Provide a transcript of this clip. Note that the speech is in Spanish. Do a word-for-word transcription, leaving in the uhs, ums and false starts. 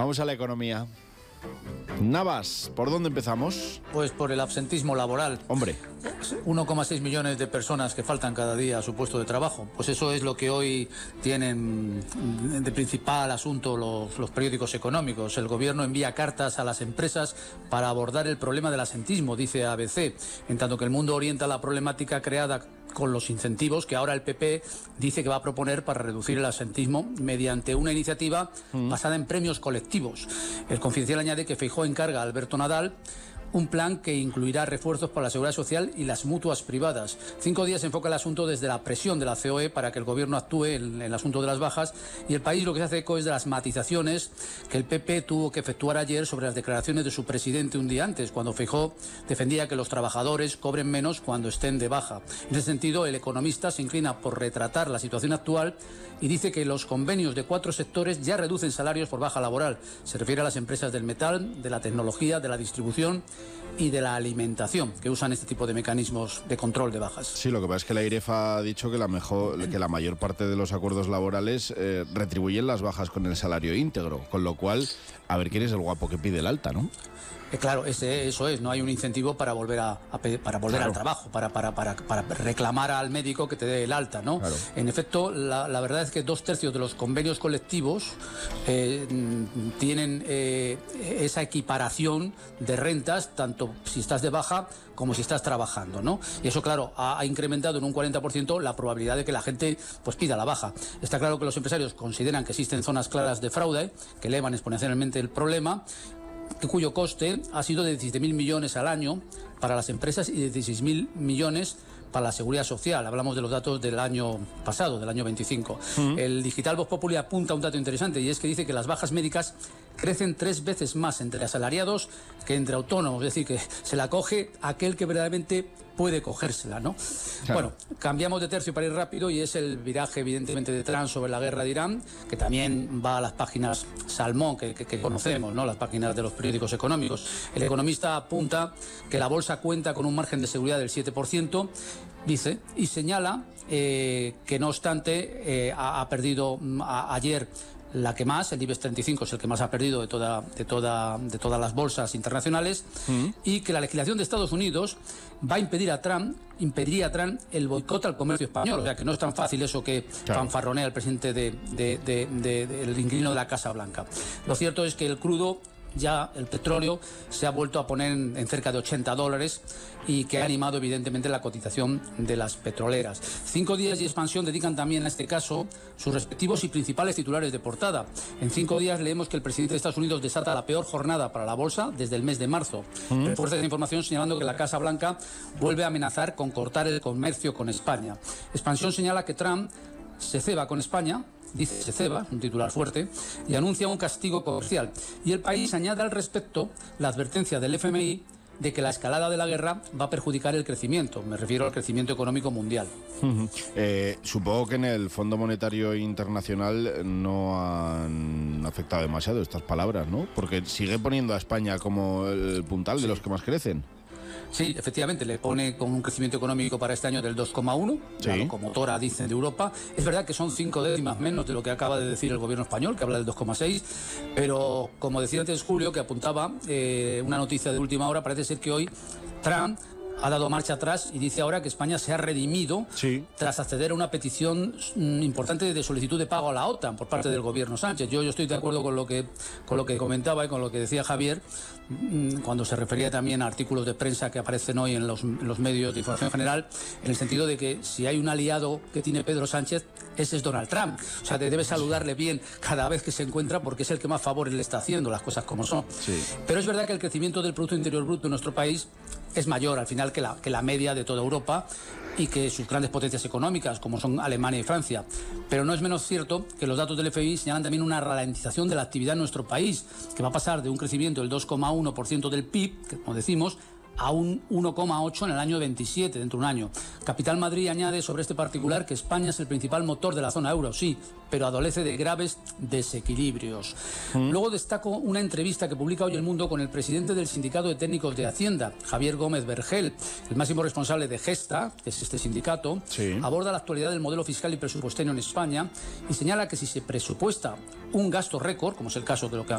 Vamos a la economía. Navas, ¿por dónde empezamos? Pues por el absentismo laboral. Hombre. uno coma seis millones de personas que faltan cada día a su puesto de trabajo. Pues eso es lo que hoy tienen de principal asunto los, los periódicos económicos. El gobierno envía cartas a las empresas para abordar el problema del absentismo, dice A B C, en tanto que El Mundo orienta la problemática creada con los incentivos que ahora el P P dice que va a proponer para reducir el absentismo mediante una iniciativa mm. basada en premios colectivos. El Confidencial añade que Feijóo encarga a Alberto Nadal un plan que incluirá refuerzos para la seguridad social y las mutuas privadas. Cinco días enfoca el asunto desde la presión de la C O E para que el gobierno actúe en el asunto de las bajas, y El País lo que se hace eco es de las matizaciones que el P P tuvo que efectuar ayer sobre las declaraciones de su presidente un día antes, cuando Feijóo defendía que los trabajadores cobren menos cuando estén de baja. En ese sentido, el economista se inclina por retratar la situación actual y dice que los convenios de cuatro sectores ya reducen salarios por baja laboral. Se refiere a las empresas del metal, de la tecnología, de la distribución y de la alimentación, que usan este tipo de mecanismos de control de bajas. Sí, lo que pasa es que la IREF ha dicho que la mejor, que la mayor parte de los acuerdos laborales eh, retribuyen las bajas con el salario íntegro, con lo cual, a ver quién es el guapo que pide el alta, ¿no? Eh, claro, ese, eso es, no hay un incentivo para volver a, a para volver claro. al trabajo, para, para, para, para reclamar al médico que te dé el alta, ¿no? Claro. En efecto, la, la verdad es que dos tercios de los convenios colectivos eh, tienen eh, esa equiparación de rentas, tanto si estás de baja como si estás trabajando, ¿no? Y eso, claro, ha, ha incrementado en un cuarenta por ciento la probabilidad de que la gente pues pida la baja. Está claro que los empresarios consideran que existen zonas claras de fraude que elevan exponencialmente el problema, cuyo coste ha sido de diecisiete mil millones al año para las empresas y de dieciséis mil millones para la seguridad social. Hablamos de los datos del año pasado, del año veinticinco. Uh-huh. El digital Voz Populi apunta a un dato interesante, y es que dice que las bajas médicas crecen tres veces más entre asalariados que entre autónomos. Es decir, que se la coge aquel que verdaderamente puede cogérsela, ¿no? Claro. Bueno, cambiamos de tercio para ir rápido, y es el viraje evidentemente de Trump sobre la guerra de Irán, que también va a las páginas Salmón que, que, que conocemos, ¿no? Las páginas de los periódicos económicos. El economista apunta que la bolsa cuenta con un margen de seguridad del siete por ciento, dice, y señala eh, que no obstante eh, ha, ha perdido a, ayer la que más, el IBEX treinta y cinco es el que más ha perdido de, toda, de, toda, de todas las bolsas internacionales, mm. y que la legislación de Estados Unidos va a impedir a Trump, impediría a Trump el boicot al comercio español. O sea, que no es tan fácil eso que claro. fanfarronea el presidente de, de, de, de, de, del inquilino de la Casa Blanca. Lo cierto es que el crudo, ya el petróleo, se ha vuelto a poner en, en cerca de ochenta dólares, y que ha animado evidentemente la cotización de las petroleras. Cinco días y Expansión dedican también a este caso sus respectivos y principales titulares de portada. En Cinco días leemos que el presidente de Estados Unidos desata la peor jornada para la bolsa desde el mes de marzo. ¿Mm? Refuerza esa información señalando que la Casa Blanca vuelve a amenazar con cortar el comercio con España. Expansión señala que Trump se ceba con España, dice se ceba, un titular fuerte, y anuncia un castigo comercial. Y El País añade al respecto la advertencia del F M I de que la escalada de la guerra va a perjudicar el crecimiento. Me refiero al crecimiento económico mundial. Uh-huh. eh, supongo que en el Fondo Monetario Internacional no han afectado demasiado estas palabras, ¿no? Porque sigue poniendo a España como el puntal sí. de los que más crecen. Sí, efectivamente, le pone con un crecimiento económico para este año del dos coma uno, sí. la locomotora, dicen, de Europa. Es verdad que son cinco décimas menos de lo que acaba de decir el gobierno español, que habla del dos coma seis, pero como decía antes Julio, que apuntaba eh, una noticia de última hora, parece ser que hoy Trump ha dado marcha atrás y dice ahora que España se ha redimido sí. tras acceder a una petición importante de solicitud de pago a la OTAN por parte del gobierno Sánchez. Yo, yo estoy de acuerdo con lo que con lo que comentaba y con lo que decía Javier cuando se refería también a artículos de prensa que aparecen hoy en los, en los medios de información general, en el sentido de que si hay un aliado que tiene Pedro Sánchez, ese es Donald Trump. O sea, debe saludarle bien cada vez que se encuentra, porque es el que más favores le está haciendo, las cosas como son. Sí. Pero es verdad que el crecimiento del Producto Interior Bruto en nuestro país es mayor al final que la, que la media de toda Europa, y que sus grandes potencias económicas, como son Alemania y Francia. Pero no es menos cierto que los datos del F M I señalan también una ralentización de la actividad en nuestro país, que va a pasar de un crecimiento del dos coma uno por ciento del P I B, que, como decimos, a un uno coma ocho en el año veintisiete, dentro de un año. Capital Madrid añade sobre este particular que España es el principal motor de la zona euro, sí, pero adolece de graves desequilibrios. Mm. Luego destaco una entrevista que publica hoy El Mundo con el presidente del Sindicato de Técnicos de Hacienda, Javier Gómez Vergel, el máximo responsable de Gesta, que es este sindicato, sí. aborda la actualidad del modelo fiscal y presupuestario en España y señala que si se presupuesta un gasto récord, como es el caso de lo que